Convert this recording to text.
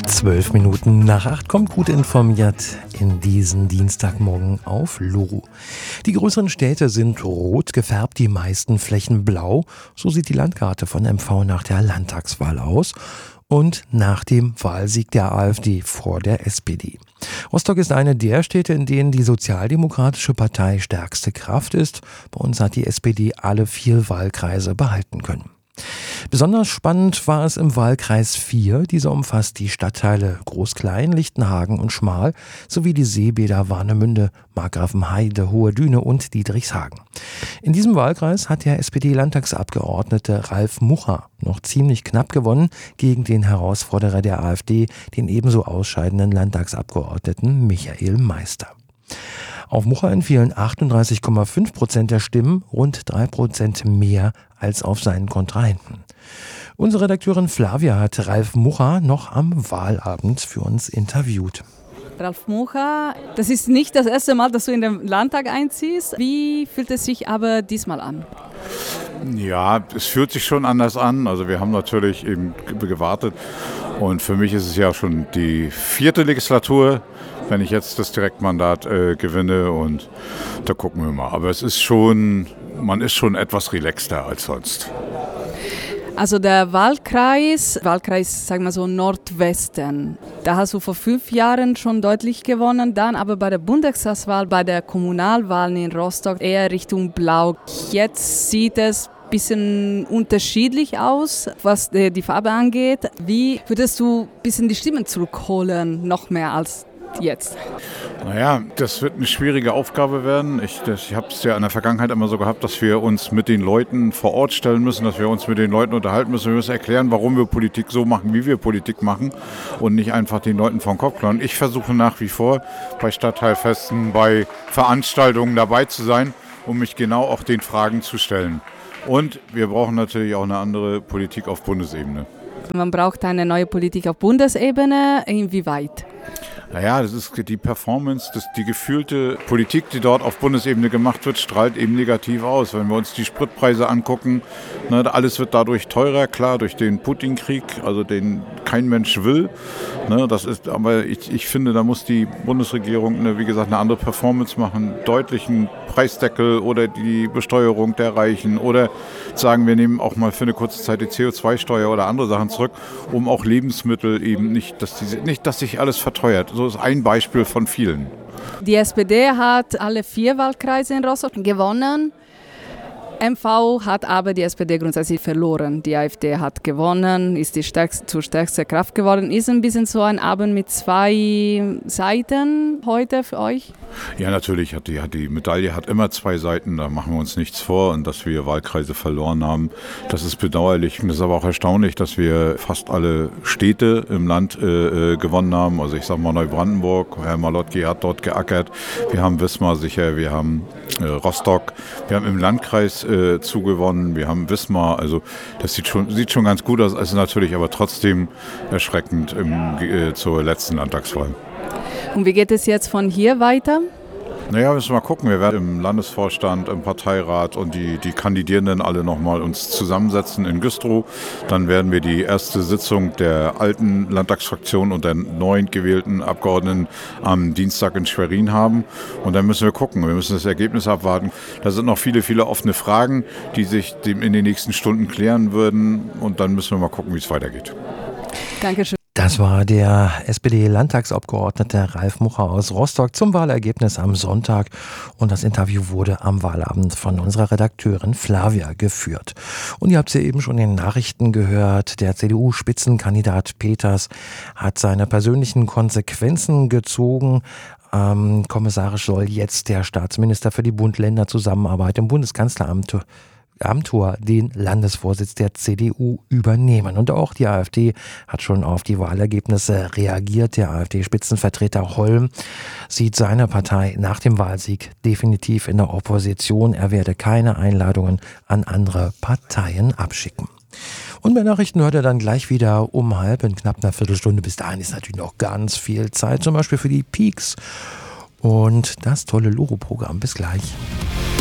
7:12 kommt gut informiert in diesen Dienstagmorgen auf LoRu. Die größeren Städte sind rot gefärbt, die meisten Flächen blau. So sieht die Landkarte von MV nach der Landtagswahl aus und nach dem Wahlsieg der AfD vor der SPD. Rostock ist eine der Städte, in denen die Sozialdemokratische Partei stärkste Kraft ist. Bei uns hat die SPD alle 4 Wahlkreise behalten können. Besonders spannend war es im Wahlkreis 4. Dieser umfasst die Stadtteile Groß-Klein, Lichtenhagen und Schmal sowie die Seebäder Warnemünde, Markgrafenheide, Hohe Düne und Dietrichshagen. In diesem Wahlkreis hat der SPD-Landtagsabgeordnete Ralf Mucha noch ziemlich knapp gewonnen gegen den Herausforderer der AfD, den ebenso ausscheidenden Landtagsabgeordneten Michael Meister. Auf Mucha entfielen 38,5% der Stimmen, rund 3% mehr als auf seinen Kontrahenten. Unsere Redakteurin Flavia hat Ralf Mucha noch am Wahlabend für uns interviewt. Ralf Mucha, das ist nicht das erste Mal, dass du in den Landtag einziehst. Wie fühlt es sich aber diesmal an? Ja, es fühlt sich schon anders an. Also wir haben natürlich eben gewartet und für mich ist es ja schon die 4. Legislatur, wenn ich jetzt das Direktmandat gewinne, und da gucken wir mal. Aber es ist schon, man ist schon etwas relaxter als sonst. Also der Wahlkreis, sagen wir so Nordwesten, da hast du vor 5 Jahren schon deutlich gewonnen, dann aber bei der Bundestagswahl, bei der Kommunalwahl in Rostock eher Richtung Blau. Jetzt sieht es ein bisschen unterschiedlich aus, was die Farbe angeht. Wie würdest du ein bisschen die Stimmen zurückholen, noch mehr als jetzt? Naja, das wird eine schwierige Aufgabe werden. Ich habe es ja in der Vergangenheit immer so gehabt, dass wir uns mit den Leuten vor Ort stellen müssen, dass wir uns mit den Leuten unterhalten müssen. Wir müssen erklären, warum wir Politik so machen, wie wir Politik machen und nicht einfach den Leuten vom Kopf klauen. Ich versuche nach wie vor bei Stadtteilfesten, bei Veranstaltungen dabei zu sein, um mich genau auch den Fragen zu stellen. Und wir brauchen natürlich auch eine andere Politik auf Bundesebene. Man braucht eine neue Politik auf Bundesebene. Inwieweit? Naja, das ist die Performance, die gefühlte Politik, die dort auf Bundesebene gemacht wird, strahlt eben negativ aus. Wenn wir uns die Spritpreise angucken, alles wird dadurch teurer, klar, durch den Putin-Krieg, also den kein Mensch will. Das ist, aber ich finde, da muss die Bundesregierung, wie gesagt, eine andere Performance machen, deutlichen Preisdeckel oder die Besteuerung der Reichen oder sagen, wir nehmen auch mal für eine kurze Zeit die CO2-Steuer oder andere Sachen zurück, um auch Lebensmittel eben nicht, dass sich alles verteuert. So ist ein Beispiel von vielen. Die SPD hat alle 4 Wahlkreise in Rostock gewonnen. MV hat aber die SPD grundsätzlich verloren. Die AfD hat gewonnen, ist zur stärksten Kraft geworden. Ist ein bisschen so ein Abend mit 2 Seiten heute für euch? Ja, natürlich. Die Medaille hat immer 2 Seiten, da machen wir uns nichts vor. Und dass wir Wahlkreise verloren haben, das ist bedauerlich. Und es ist aber auch erstaunlich, dass wir fast alle Städte im Land gewonnen haben. Also ich sage mal Neubrandenburg, Herr Malotki hat dort geackert. Wir haben Wismar sicher, wir haben Rostock, wir haben im Landkreis zugewonnen, wir haben Wismar. Also das sieht schon ganz gut aus. Es ist natürlich aber trotzdem erschreckend zur letzten Landtagswahl. Und wie geht es jetzt von hier weiter? Naja, müssen wir mal gucken. Wir werden im Landesvorstand, im Parteirat und die Kandidierenden alle nochmal uns zusammensetzen in Güstrow. Dann werden wir die erste Sitzung der alten Landtagsfraktion und der neu gewählten Abgeordneten am Dienstag in Schwerin haben. Und dann müssen wir gucken. Wir müssen das Ergebnis abwarten. Da sind noch viele, viele offene Fragen, die sich in den nächsten Stunden klären würden. Und dann müssen wir mal gucken, wie es weitergeht. Dankeschön. Das war der SPD-Landtagsabgeordnete Ralf Mucha aus Rostock zum Wahlergebnis am Sonntag. Und das Interview wurde am Wahlabend von unserer Redakteurin Flavia geführt. Und ihr habt es ja eben schon in den Nachrichten gehört, der CDU-Spitzenkandidat Peters hat seine persönlichen Konsequenzen gezogen. Kommissarisch soll jetzt der Staatsminister für die Bund-Länder-Zusammenarbeit im Bundeskanzleramt den Landesvorsitz der CDU übernehmen. Und auch die AfD hat schon auf die Wahlergebnisse reagiert. Der AfD-Spitzenvertreter Holm sieht seine Partei nach dem Wahlsieg definitiv in der Opposition. Er werde keine Einladungen an andere Parteien abschicken. Und mehr Nachrichten hört ihr dann gleich wieder um 12:30 in knapp einer Viertelstunde. Bis dahin ist natürlich noch ganz viel Zeit, zum Beispiel für die Peaks und das tolle LoRu-Programm. Bis gleich.